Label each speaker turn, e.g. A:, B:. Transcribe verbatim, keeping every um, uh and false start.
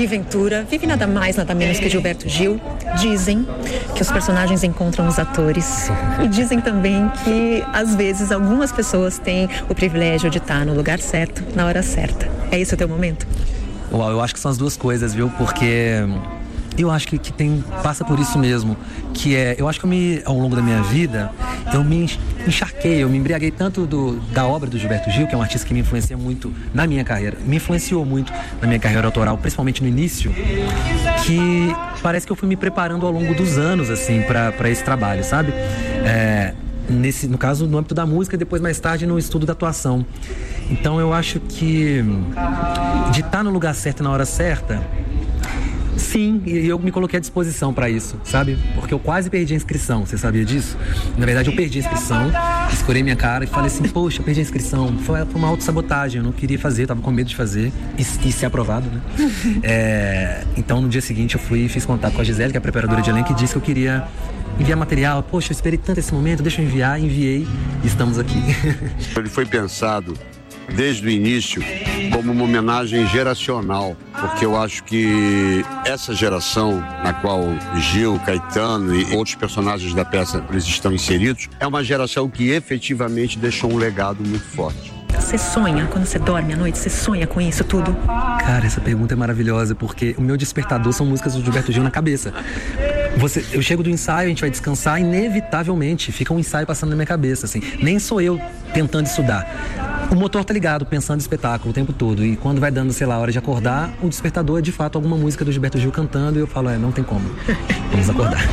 A: Gui Ventura vive nada mais, nada menos que Gilberto Gil. Dizem que os personagens encontram os atores. E dizem também que, às vezes, algumas pessoas têm o privilégio de estar no lugar certo, na hora certa. É esse o teu momento?
B: Uau, eu acho que são as duas coisas, viu? Porque eu acho que, que tem, passa por isso mesmo. Que é, eu acho que eu me, ao longo da minha vida, eu me encharquei, eu me embriaguei tanto do, da obra do Gilberto Gil, que é um artista que me influencia muito na minha carreira, me influenciou muito na minha carreira autoral, principalmente no início, que parece que eu fui me preparando ao longo dos anos, assim, para esse trabalho, sabe? É, nesse, no caso, no âmbito da música, e depois, mais tarde, no estudo da atuação. Então, eu acho que de estar no lugar certo na hora certa, sim, e eu me coloquei à disposição para isso, sabe? Porque eu quase perdi a inscrição, você sabia disso? Na verdade, eu perdi a inscrição, escorei minha cara e falei assim, poxa, eu perdi a inscrição. Foi, foi uma autossabotagem, eu não queria fazer, tava com medo de fazer e, e ser aprovado, né? É, então, no dia seguinte, eu fui e fiz contato com a Gisele, que é a preparadora de elenco, e disse que eu queria enviar material. Poxa, eu esperei tanto esse momento, deixa eu enviar, enviei e estamos aqui.
C: Ele foi pensado desde o início como uma homenagem geracional, porque eu acho que essa geração na qual Gil, Caetano e outros personagens da peça eles estão inseridos, é uma geração que efetivamente deixou um legado muito forte.
A: Você sonha, quando você dorme à noite, você sonha com isso tudo?
B: Cara, essa pergunta é maravilhosa, porque o meu despertador são músicas do Gilberto Gil na cabeça. Você, eu chego do ensaio, a gente vai descansar, inevitavelmente fica um ensaio passando na minha cabeça, assim. Nem sou eu tentando estudar. O motor tá ligado, pensando em espetáculo o tempo todo. E quando vai dando, sei lá, a hora de acordar, o despertador é de fato alguma música do Gilberto Gil cantando e eu falo, é, não tem como. Vamos acordar.